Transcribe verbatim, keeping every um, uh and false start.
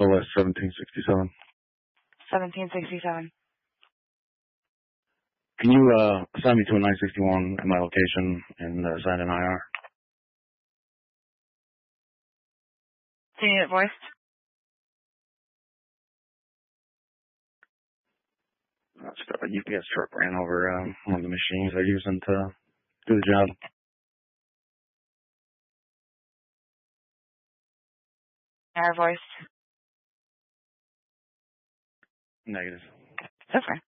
O S seventeen sixty-seven. seventeen sixty-seven. Can you uh, assign me to a nine sixty-one at my location and uh, sign an I R? Do you need it voiced? Uh, just a U P S truck ran over um, one of the machines they're using to do the job. I R voiced? Negative. Okay.